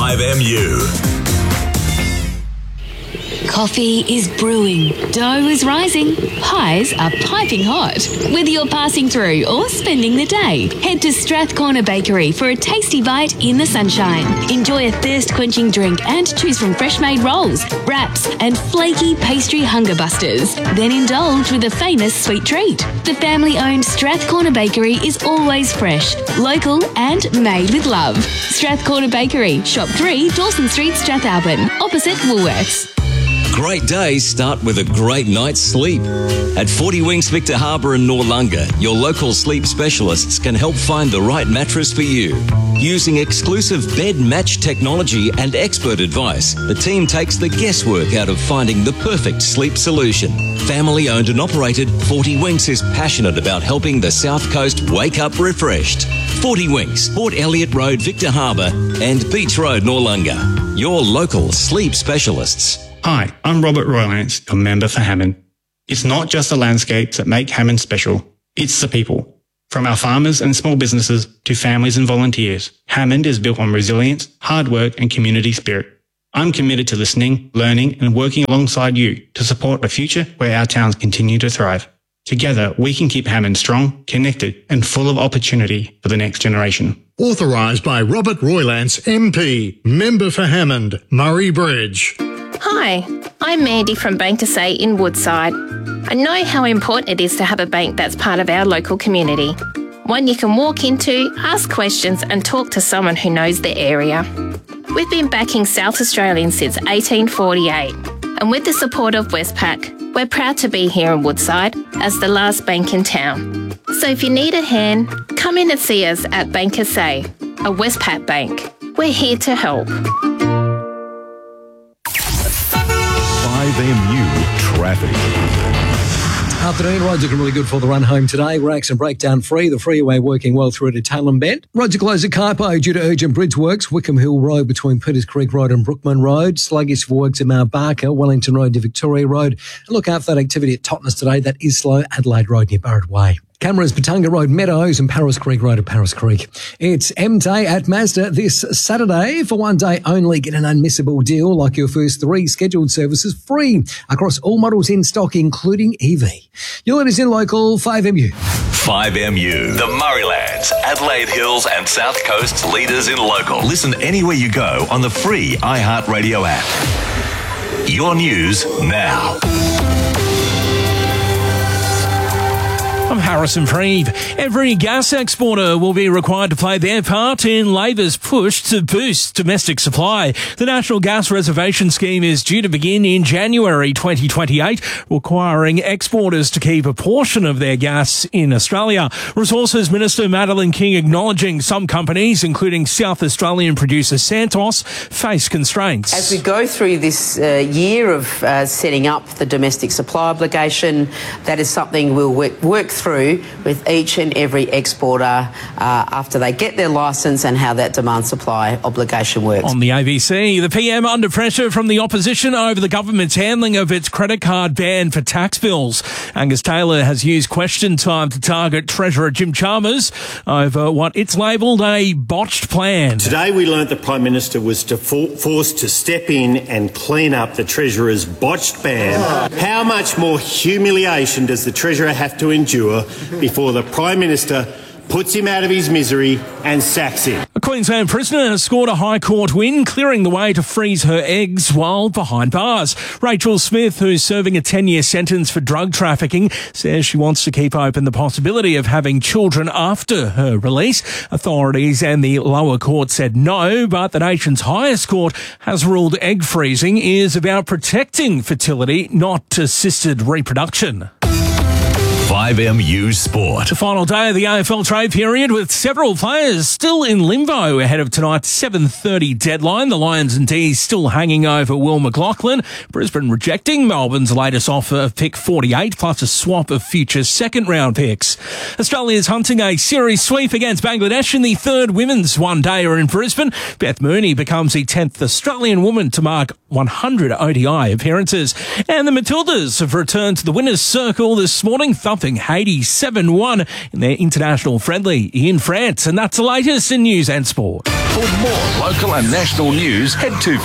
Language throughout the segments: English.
5MU. Coffee is brewing, dough is rising, pies are piping hot. Whether you're passing through or spending the day, head to Strathcorner Bakery for a tasty bite in the sunshine. Enjoy a thirst-quenching drink and choose from fresh-made rolls, wraps and flaky pastry hunger busters. Then indulge with a famous sweet treat. The family-owned Strathcorner Bakery is always fresh, local and made with love. Strathcorner Bakery, Shop 3, Dawson Street, Strathalbyn, opposite Woolworths. Great days start with a great night's sleep. At 40 Winks Victor Harbour in Noarlunga, your local sleep specialists can help find the right mattress for you. Using exclusive bed match technology and expert advice, the team takes the guesswork out of finding the perfect sleep solution. Family owned and operated, 40 Winks is passionate about helping the South Coast wake up refreshed. 40 Winks, Port Elliot Road, Victor Harbour and Beach Road, Noarlunga. Your local sleep specialists. Hi, I'm Robert Roylance, your member for Hammond. It's not just the landscapes that make Hammond special, it's the people. From our farmers and small businesses to families and volunteers, Hammond is built on resilience, hard work and community spirit. I'm committed to listening, learning and working alongside you to support a future where our towns continue to thrive. Together, we can keep Hammond strong, connected and full of opportunity for the next generation. Authorised by Robert Roylance, MP, member for Hammond, Murray Bridge. Hi, I'm Mandy from Bank to Say in Woodside. I know how important it is to have a bank that's part of our local community. One you can walk into, ask questions and talk to someone who knows the area. We've been backing South Australians since 1848 and with the support of Westpac, we're proud to be here in Woodside as the last bank in town. So if you need a hand, come in and see us at Bank to Say, a Westpac bank. We're here to help. 5MU Traffic. Afternoon, roads looking really good for the run home today. Racks and breakdown free. The freeway working well through to Tailem Bend. Roads are closed at Carpo due to urgent bridge works. Wickham Hill Road between Peters Creek Road and Brookman Road. Sluggish for works at Mount Barker. Wellington Road to Victoria Road. And look out for that activity at Totnes today. That is slow. Adelaide Road near Barrett Way. Cameras, Patunga Road, Meadows and Paris Creek Road at Paris Creek. It's M-Day at Mazda this Saturday. For one day only, get an unmissable deal like your first 3 scheduled services free across all models in stock, including EV. Your leaders in local, 5MU. 5MU, the Murraylands, Adelaide Hills and South Coast's leaders in local. Listen anywhere you go on the free iHeartRadio app. Your news now. I'm Harrison Freed. Every gas exporter will be required to play their part in Labor's push to boost domestic supply. The National Gas Reservation Scheme is due to begin in January 2028, requiring exporters to keep a portion of their gas in Australia. Resources Minister Madeleine King acknowledging some companies, including South Australian producer Santos, face constraints. As we go through this year of setting up the domestic supply obligation, that is something we'll work through with each and every exporter after they get their licence and how that demand-supply obligation works. On the ABC, the PM under pressure from the opposition over the government's handling of its credit card ban for tax bills. Angus Taylor has used question time to target Treasurer Jim Chalmers over what it's labelled a botched plan. Today we learnt the Prime Minister was forced to step in and clean up the Treasurer's botched ban. How much more humiliation does the Treasurer have to endure before the Prime Minister puts him out of his misery and sacks him? A Queensland prisoner has scored a High Court win, clearing the way to freeze her eggs while behind bars. Rachel Smith, who's serving a 10-year sentence for drug trafficking, says she wants to keep open the possibility of having children after her release. Authorities and the lower court said no, but the nation's highest court has ruled egg freezing is about protecting fertility, not assisted reproduction. 5MU Sport. The final day of the AFL trade period with several players still in limbo ahead of tonight's 7:30 deadline. The Lions and D's still hanging over Will McLaughlin. Brisbane rejecting Melbourne's latest offer of pick 48 plus a swap of future second-round picks. Australia's hunting a series sweep against Bangladesh in the third women's one-dayer in Brisbane. Beth Mooney becomes the 10th Australian woman to mark 100 ODI appearances. And the Matildas have returned to the winner's circle this morning, thumping Haiti 7-1 in their international friendly in France. And that's the latest in news and sport. For more local and national news, head to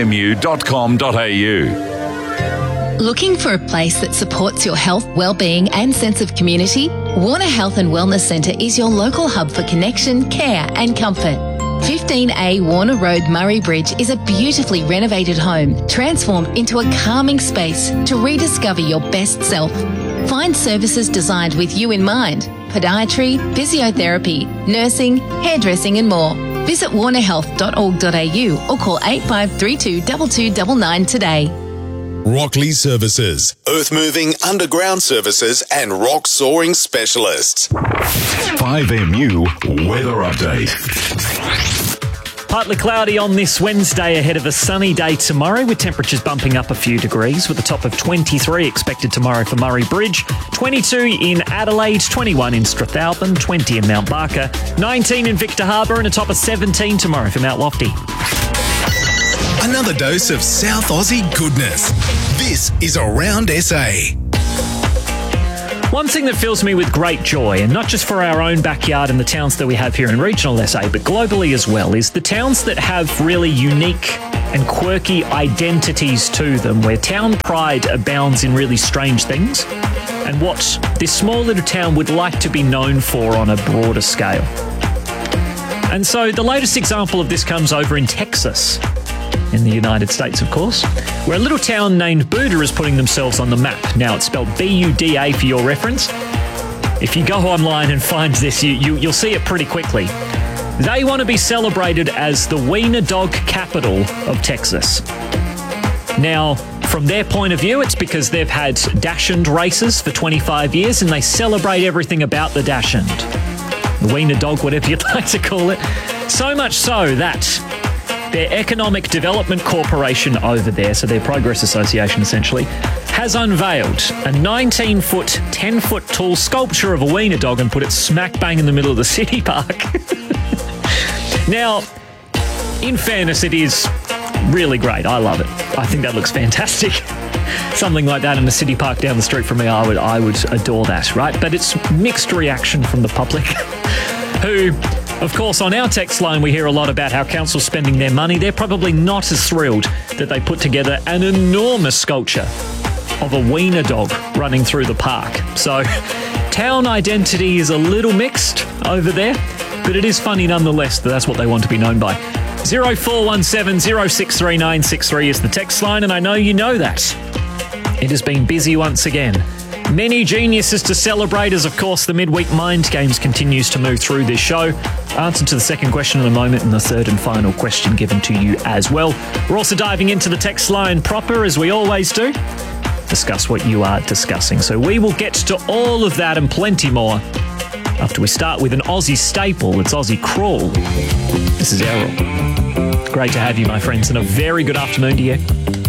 5mu.com.au. Looking for a place that supports your health, well-being and sense of community? Warner Health and Wellness Centre is your local hub for connection, care and comfort. 15A Warner Road, Murray Bridge is a beautifully renovated home transformed into a calming space to rediscover your best self. Find services designed with you in mind: podiatry, physiotherapy, nursing, hairdressing and more. Visit warnerhealth.org.au or call 8532 2299 today. Rockley Services, earth moving, underground services and rock soaring specialists. 5MU Weather Update. Partly cloudy on this Wednesday ahead of a sunny day tomorrow, with temperatures bumping up a few degrees, with a top of 23 expected tomorrow for Murray Bridge, 22 in Adelaide, 21 in Strathalbyn, 20 in Mount Barker, 19 in Victor Harbor and a top of 17 tomorrow for Mount Lofty. Another dose of South Aussie goodness. This is Around SA. One thing that fills me with great joy, and not just for our own backyard and the towns that we have here in regional SA, but globally as well, is the towns that have really unique and quirky identities to them, where town pride abounds in really strange things, and what this small little town would like to be known for on a broader scale. And so the latest example of this comes over in Texas, in the United States, of course, where a little town named Buda is putting themselves on the map. Now, it's spelled B-U-D-A for your reference. If you go online and find this, you'll see it pretty quickly. They want to be celebrated as the wiener dog capital of Texas. Now, from their point of view, it's because they've had Dachshund races for 25 years and they celebrate everything about the Dachshund. The wiener dog, whatever you'd like to call it. So much so that their Economic Development Corporation over there, so their Progress Association essentially, has unveiled a 19-foot, 10-foot tall sculpture of a wiener dog and put it smack bang in the middle of the city park. Now, in fairness, it is really great. I love it. I think that looks fantastic. Something like that in a city park down the street from me, I would adore that, right? But it's mixed reaction from the public who... Of course, on our text line, we hear a lot about how council's spending their money. They're probably not as thrilled that they put together an enormous sculpture of a wiener dog running through the park. So, town identity is a little mixed over there, but it is funny nonetheless that that's what they want to be known by. 0417 063963 is the text line, and I know you know that. It has been busy once again. Many geniuses to celebrate as, of course, the Midweek Mind Games continues to move through this show. Answer to the second question in a moment and the third and final question given to you as well. We're also diving into the text line proper, as we always do. Discuss what you are discussing. So we will get to all of that and plenty more after we start with an Aussie staple. It's Aussie Crawl. This is Errol. Great to have you, my friends, and a very good afternoon to you.